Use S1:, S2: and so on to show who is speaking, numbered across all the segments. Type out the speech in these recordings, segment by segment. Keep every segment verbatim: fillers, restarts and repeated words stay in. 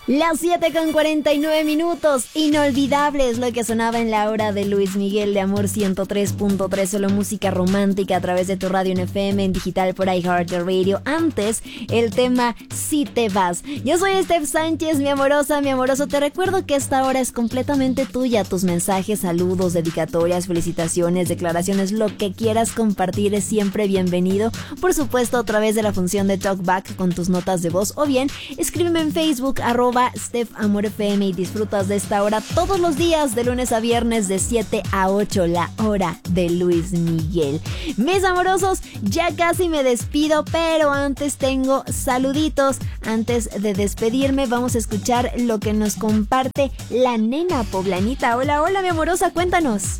S1: Las siete con cuarenta y nueve minutos, inolvidable es lo que sonaba en la hora de Luis Miguel de Amor ciento tres punto tres, solo música romántica a través de tu radio en F M, en digital por iHeartRadio. Antes, el tema Si Te Vas. Yo soy Steph Sánchez, mi amorosa, mi amoroso. Te recuerdo que esta hora es completamente tuya. Tus mensajes, saludos, dedicatorias, felicitaciones, declaraciones, lo que quieras compartir es siempre bienvenido. Por supuesto, a través de la función de Talkback con tus notas de voz, o bien, escríbeme en Facebook, arroba Steph Amor F M, y disfrutas de esta hora todos los días de lunes a viernes de siete a ocho, la hora de Luis Miguel. Mis amorosos, ya casi me despido, pero antes tengo saluditos. Antes de despedirme, vamos a escuchar lo que nos comparte la nena poblanita. Hola, hola mi amorosa, cuéntanos.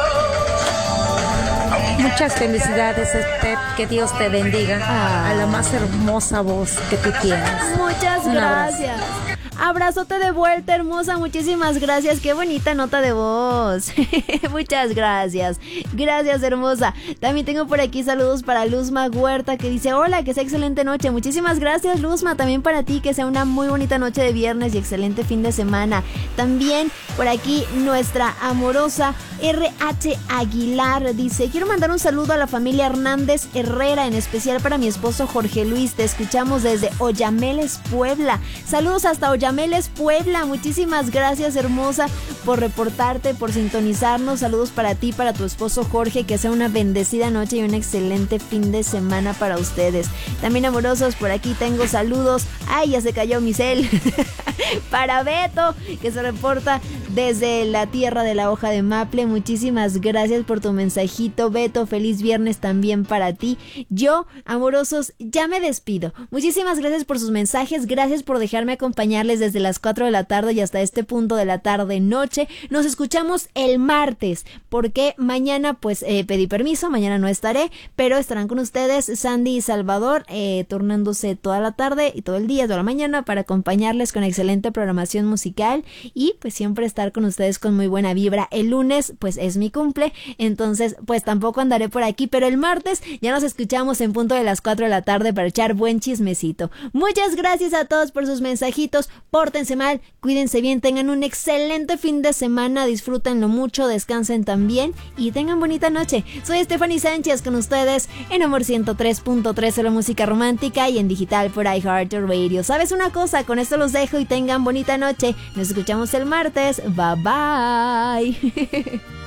S2: Muchas felicidades, Steph, que Dios te bendiga. Ah. A la más hermosa voz que tú tienes.
S1: Muchas gracias. Abrazote de vuelta, hermosa, muchísimas gracias. Qué bonita nota de voz. Muchas gracias. Gracias, hermosa. También tengo por aquí saludos para Luzma Huerta, que dice: hola, que sea excelente noche. Muchísimas gracias, Luzma. También para ti, que sea una muy bonita noche de viernes y excelente fin de semana. También por aquí nuestra amorosa R H Aguilar dice: quiero mandar un saludo a la familia Hernández Herrera, en especial para mi esposo Jorge Luis. Te escuchamos desde Oyameles, Puebla. Saludos hasta Oyameles, Puebla. Muchísimas gracias, hermosa, por reportarte, por sintonizarnos. Saludos para ti, para tu esposo Jorge. Que sea una bendecida noche y un excelente fin de semana para ustedes. También, amorosos, por aquí tengo saludos. Ay, ya se cayó mi cel. Para Beto, que se reporta desde la tierra de la hoja de maple. Muchísimas gracias por tu mensajito, Beto. Feliz viernes también para ti. Yo, amorosos, ya me despido. Muchísimas gracias por sus mensajes. Gracias por dejarme acompañarles desde las cuatro de la tarde y hasta este punto de la tarde noche. Nos escuchamos el martes, porque mañana pues eh, pedí permiso, mañana no estaré, pero estarán con ustedes Sandy y Salvador, eh, turnándose toda la tarde y todo el día, toda la mañana, para acompañarles con excelente programación musical y pues siempre estar con ustedes con muy buena vibra. El lunes pues es mi cumple, entonces pues tampoco andaré por aquí, pero el martes ya nos escuchamos en punto de las cuatro de la tarde para echar buen chismecito. Muchas gracias a todos por sus mensajitos. Pórtense mal, cuídense bien, tengan un excelente fin de semana, disfrútenlo mucho, descansen también y tengan bonita noche. Soy Stephanie Sánchez con ustedes en Amor ciento tres punto tres, solo música romántica, y en digital por iHeartRadio. ¿Sabes una cosa? Con esto los dejo y tengan bonita noche. Nos escuchamos el martes. Bye bye.